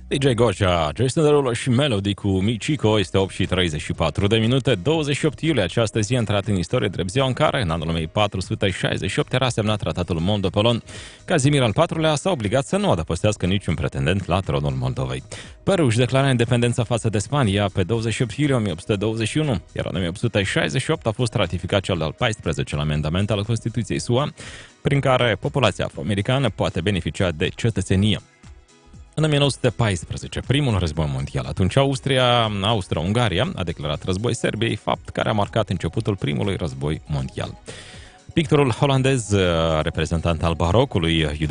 DJ Goja, Jason Derulo și Melody cu Michiko. Este 8 și 34 de minute. 28 iulie această zi a intrat în istorie drept ziua în care, în anul 1468, era semnat tratatul Moldopolon. Kazimir al IV-lea s-a obligat să nu adăpostească niciun pretendent la tronul Moldovei. Peru își declara independența față de Spania pe 28 iulie 1821, iar în 1868 a fost ratificat cel de-al 14-lea amendament al Constituției SUA, prin care populația afroamericană poate beneficia de cetățenie. În 1914, primul război mondial, atunci Austria-Ungaria a declarat război Serbiei, fapt care a marcat începutul primului război mondial. Pictorul holandez, reprezentant al barocului,